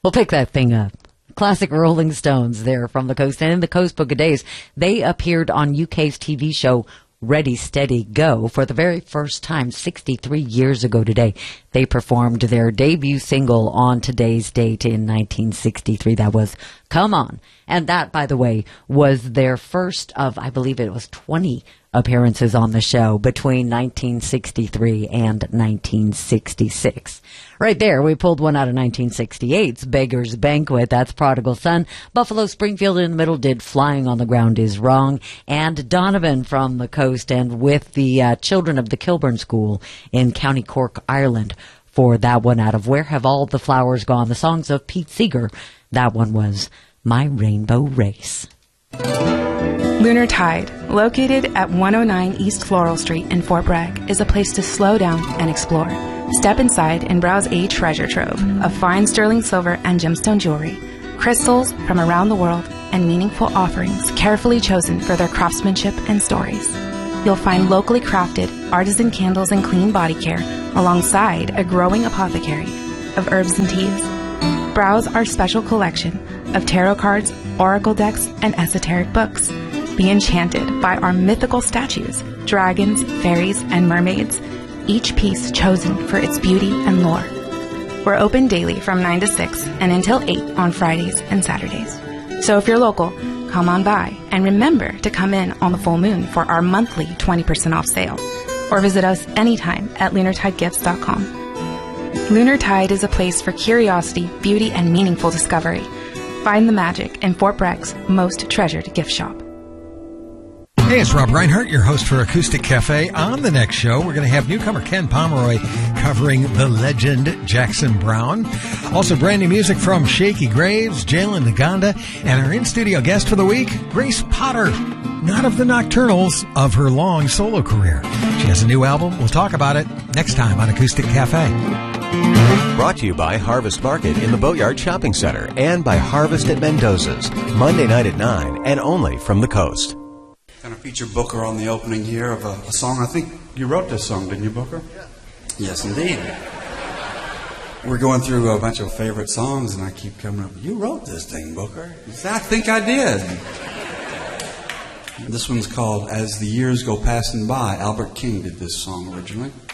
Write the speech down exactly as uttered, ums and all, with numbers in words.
We'll pick that thing up. Classic Rolling Stones there from the coast. And in the Coast Book of Days, they appeared on U K's T V show Ready, Steady, Go for the very first time sixty-three years ago today. They performed their debut single on today's date in nineteen sixty-three. That was Come On. And that, by the way, was their first of, I believe it was twenty appearances on the show between nineteen sixty-three and nineteen sixty-six. Right there, we pulled one out of nineteen sixty-eight's Beggar's Banquet. That's Prodigal Son. Buffalo Springfield in the middle did Flying on the Ground Is Wrong. And Donovan from the coast and with the uh, children of the Kilburn School in County Cork, Ireland for that one out of Where Have All the Flowers Gone? The songs of Pete Seeger. That one was My Rainbow Race. Lunar Tide, located at one oh nine East Floral Street in Fort Bragg, is a place to slow down and explore. Step inside and browse a treasure trove of fine sterling silver and gemstone jewelry, crystals from around the world, and meaningful offerings carefully chosen for their craftsmanship and stories. You'll find locally crafted artisan candles and clean body care alongside a growing apothecary of herbs and teas. Browse our special collection of tarot cards, oracle decks, and esoteric books. Be enchanted by our mythical statues, dragons, fairies, and mermaids, each piece chosen for its beauty and lore. We're open daily from nine to six and until eight on Fridays and Saturdays. So if you're local, come on by and remember to come in on the full moon for our monthly twenty percent off sale. Or visit us anytime at lunar tide gifts dot com. Lunar Tide is a place for curiosity, beauty, and meaningful discovery. Find the magic in Fort Bragg's most treasured gift shop. Hey, it's Rob Reinhardt, your host for Acoustic Cafe. On the next show, we're going to have newcomer Ken Pomeroy covering the legend Jackson Browne. Also, brand new music from Shaky Graves, Jalen Naganda, and our in-studio guest for the week, Grace Potter. Not of the Nocturnals, of her long solo career. She has a new album. We'll talk about it next time on Acoustic Cafe. Brought to you by Harvest Market in the Boatyard Shopping Center and by Harvest at Mendoza's, Monday night at nine and only from the coast. Going to feature Booker on the opening here of a, a song. I think you wrote this song, didn't you, Booker? Yeah. Yes, indeed. We're going through a bunch of favorite songs, and I keep coming up, you wrote this thing, Booker. He said, I think I did. This one's called As the Years Go Passing By. Albert King did this song originally.